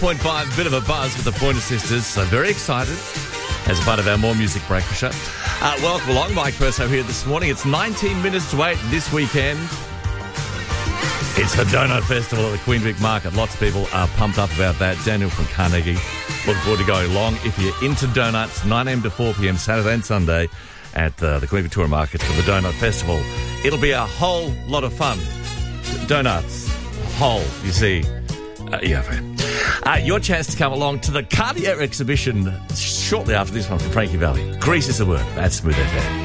101.5, bit of a buzz with the Pointer Sisters. So very excited as part of our More Music Breakfast show. Welcome along, Mike Perso here this morning. It's 19 minutes to 8 this weekend. It's the Donut Festival at the Queen Vic Market. Lots of people are pumped up about that. Daniel from Carnegie, looking forward to going along. If you're into donuts, 9 a.m. to 4 p.m. Saturday and Sunday at the Queen Victoria Market for the Donut Festival. It'll be a whole lot of fun. Donuts, whole, you see. Your chance to come along to the Cartier exhibition shortly after this one from Frankie Valli. Grease is the word. That's Smooth FM.